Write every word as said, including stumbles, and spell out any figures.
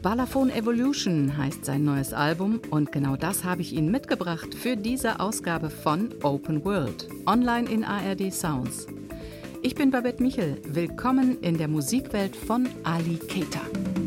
Balafon Evolution heißt sein neues Album und genau das habe ich Ihnen mitgebracht für diese Ausgabe von Open World, online in A R D Sounds. Ich bin Babette Michel, willkommen in der Musikwelt von Ali Keita.